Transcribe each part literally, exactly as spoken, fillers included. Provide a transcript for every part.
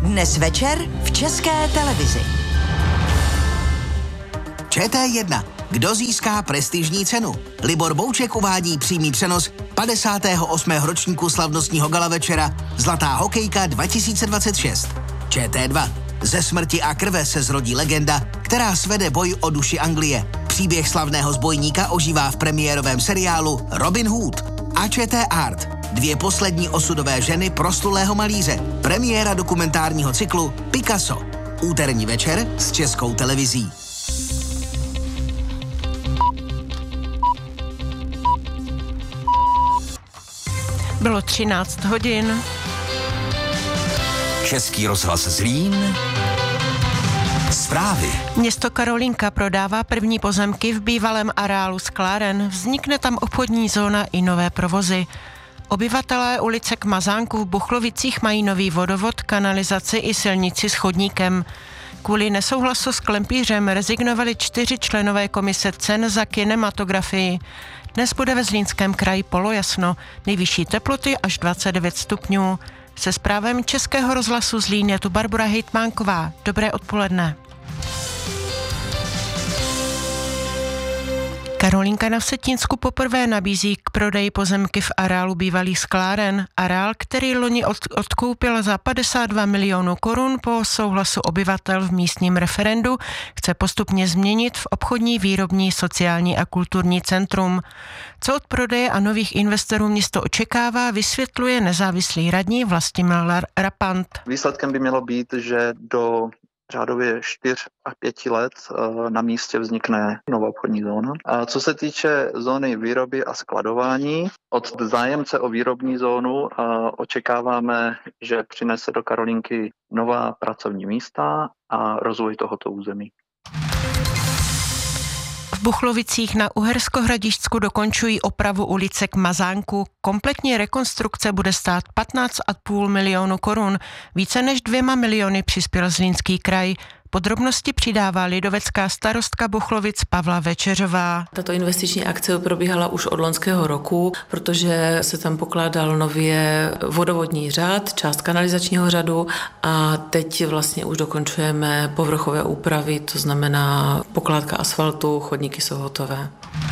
Dnes večer v České televizi. Č T jedna. Kdo získá prestižní cenu? Libor Bouček uvádí přímý přenos padesátého osmého ročníku slavnostního gala večera Zlatá hokejka dva tisíce dvacet šest. Č T dva. Ze smrti a krve se zrodí legenda, která svede boj o duši Anglie. Příběh slavného zbojníka ožívá v premiérovém seriálu Robin Hood. A Č T Art. Dvě poslední osudové ženy proslulého malíře. Premiéra dokumentárního cyklu Picasso. Úterní večer s Českou televizí. Bylo třináct hodin. Český rozhlas Zlín. Zprávy. Město Karolínka prodává první pozemky v bývalém areálu skláren. Vznikne tam obchodní zóna i nové provozy. Obyvatelé ulice K Mazánku v Buchlovicích mají nový vodovod, kanalizaci i silnici s chodníkem. Kvůli nesouhlasu s Klempířem rezignovali čtyři členové komise cen za kinematografii. Dnes bude ve Zlínském kraji polojasno, nejvyšší teploty až dvacet devět stupňů. Se zprávami Českého rozhlasu Zlín je tu Barbora Hejtmánková. Dobré odpoledne. Karolínka na Vsetínsku poprvé nabízí k prodeji pozemky v areálu bývalých skláren. Areál, který loni od, odkoupil za padesát dva milionů korun po souhlasu obyvatel v místním referendu, chce postupně změnit v obchodní, výrobní, sociální a kulturní centrum. Co od prodeje a nových investorů město očekává, vysvětluje nezávislý radní Vlastimil Rapant. Výsledkem by mělo být, že do řádově čtyř a pěti let na místě vznikne nová obchodní zóna. A co se týče zóny výroby a skladování, od zájemce o výrobní zónu očekáváme, že přinese do Karolínky nová pracovní místa a rozvoj tohoto území. V Buchlovicích na Uhersko-Hradišťsku dokončují opravu ulice K Mazánku. Kompletní rekonstrukce bude stát patnáct a půl milionu korun. Více než dvěma miliony přispěl Zlínský kraj. Podrobnosti přidává lidovecká starostka Buchlovic Pavla Večeřová. Tato investiční akce probíhala už od loňského roku, protože se tam pokládal nově vodovodní řád, část kanalizačního řadu a teď vlastně už dokončujeme povrchové úpravy, to znamená pokládka asfaltu, chodníky jsou hotové.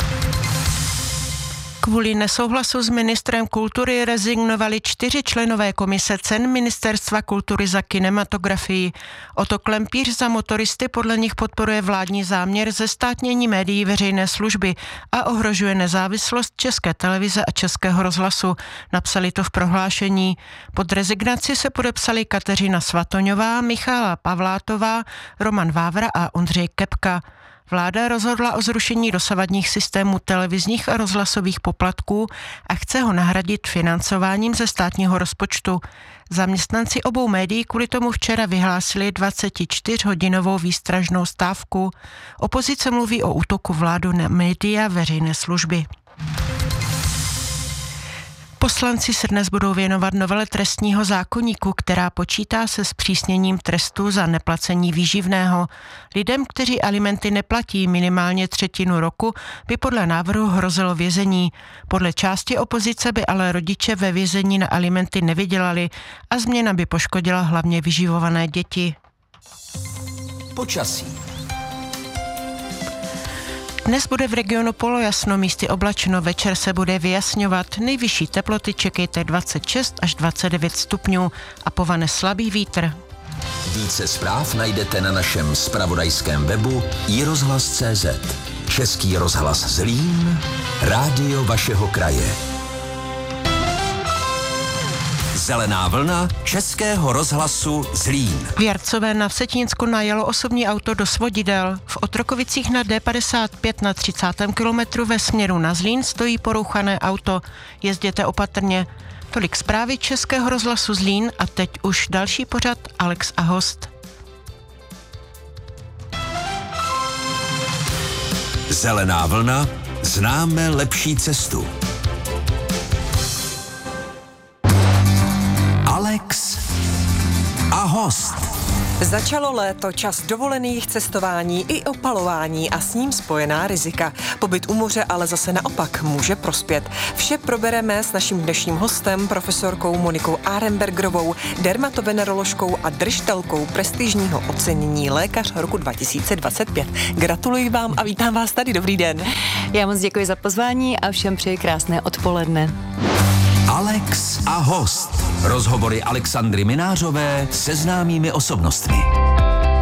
Kvůli nesouhlasu s ministrem kultury rezignovali čtyři členové komise cen Ministerstva kultury za kinematografii. Otto Klempíř za motoristy podle nich podporuje vládní záměr zestátnění médií veřejné služby a ohrožuje nezávislost České televize a Českého rozhlasu. Napsali to v prohlášení. Pod rezignaci se podepsali Kateřina Svatoňová, Michála Pavlátová, Roman Vávra a Ondřej Kepka. Vláda rozhodla o zrušení dosavadních systémů televizních a rozhlasových poplatků a chce ho nahradit financováním ze státního rozpočtu. Zaměstnanci obou médií kvůli tomu včera vyhlásili dvacetičtyřhodinovou výstražnou stávku. Opozice mluví o útoku vládu na média veřejné služby. Poslanci se dnes budou věnovat novele trestního zákoníku, která počítá se zpřísněním trestu za neplacení výživného. Lidem, kteří alimenty neplatí minimálně třetinu roku, by podle návrhu hrozilo vězení. Podle části opozice by ale rodiče ve vězení na alimenty nevydělali a změna by poškodila hlavně vyživované děti. Počasí. Dnes bude v regionu polojasno, místy oblačno, večer se bude vyjasňovat. Nejvyšší teploty čekejte dvacet šest až dvacet devět stupňů a povane slabý vítr. Více zpráv najdete na našem zpravodajském webu i rozhlas tečka cé zet. Český rozhlas Zlín, rádio vašeho kraje. Zelená vlna Českého rozhlasu Zlín. V Jarcové na Vsetínsku najelo osobní auto do svodidel. V Otrokovicích na D padesát pět na třicátém kilometru ve směru na Zlín stojí porouchané auto. Jezděte opatrně. Tolik zprávy Českého rozhlasu Zlín a teď už další pořad Alex a host. Zelená vlna, známe lepší cestu. Alex a host. Začalo léto, čas dovolených, cestování i opalování a s ním spojená rizika. Pobyt u moře ale zase naopak může prospět. Vše probereme s naším dnešním hostem, profesorkou Monikou Arenbergerovou, dermatoveneroložkou a držitelkou prestižního ocenění Lékař roku dva tisíce dvacet pět. Gratuluji vám a vítám vás tady. Dobrý den. Já moc děkuji za pozvání a všem přeji krásné odpoledne. Alex a host. Rozhovory Alexandry Minářové se známými osobnostmi.